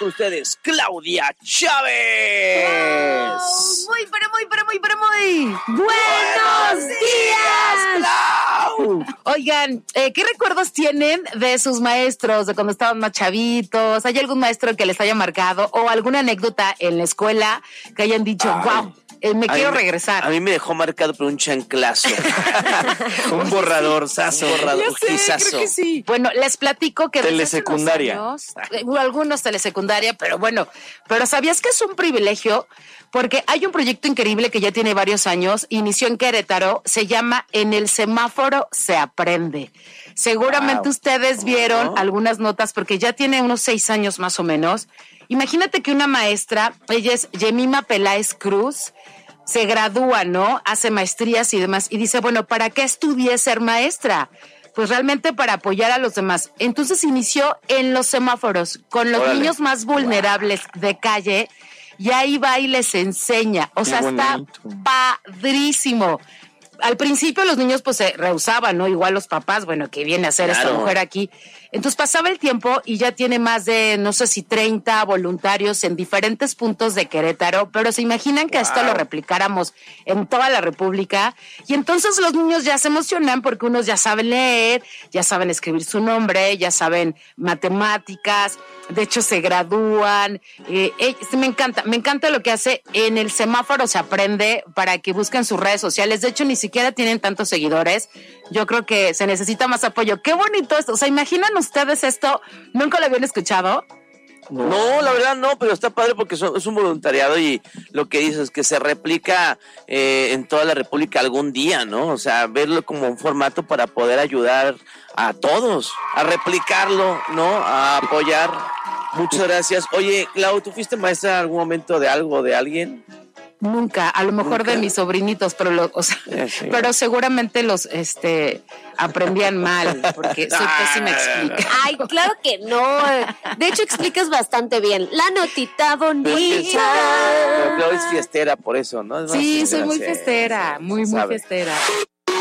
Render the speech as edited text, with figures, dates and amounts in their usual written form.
con ustedes, Claudia Chávez. Muy buenos días, Clau. Oigan, ¿qué recuerdos tienen de sus maestros, de cuando estaban más chavitos? ¿Hay algún maestro que les haya marcado o alguna anécdota en la escuela que hayan dicho, wow, me quiero regresar? A mí me dejó marcado por un chanclazo. Un borradorzazo. Creo que sí. Bueno, les platico que telesecundaria. Algunos telesecundaria, pero bueno, pero ¿sabías que es un privilegio? Porque hay un proyecto increíble que ya tiene varios años, inició en Querétaro, se llama En el semáforo se aprende. Seguramente ustedes vieron algunas notas porque ya tiene unos 6 años más o menos. Imagínate que una maestra, ella es Yemima Peláez Cruz, se gradúa, ¿no? Hace maestrías y demás y dice, bueno, ¿para qué estudié ser maestra? Pues realmente para apoyar a los demás. Entonces inició en los semáforos con los niños más vulnerables de calle y ahí va y les enseña. O sea, está padrísimo. Al principio los niños pues se rehusaban, ¿no? Igual los papás, bueno, ¿qué viene a hacer esta mujer aquí? Entonces pasaba el tiempo y ya tiene más de, no sé si 30 voluntarios en diferentes puntos de Querétaro, pero se imaginan que esto lo replicáramos en toda la República. Y entonces los niños ya se emocionan porque unos ya saben leer, ya saben escribir su nombre, ya saben matemáticas, de hecho se gradúan. Me encanta lo que hace En el semáforo se aprende, para que busquen sus redes sociales. De hecho, ni siquiera tienen tantos seguidores. Yo creo que se necesita más apoyo. Qué bonito esto. O sea, ¿imaginan ustedes esto? ¿Nunca lo habían escuchado? No, la verdad no, pero está padre porque es un voluntariado y lo que dices es que se replica en toda la República algún día, ¿no? O sea, verlo como un formato para poder ayudar a todos, a replicarlo, ¿no? A apoyar. Muchas gracias. Oye, Clau, ¿tú fuiste maestra en algún momento de algo, de alguien? Nunca, a lo mejor de mis sobrinitos, pero pero seguramente los aprendían mal, porque soy pésima explica. Ay, claro que no. De hecho, explicas bastante bien. La notita bonita. Pero Clau es fiestera, por eso, ¿no? Sí, soy muy fiestera, muy fiestera.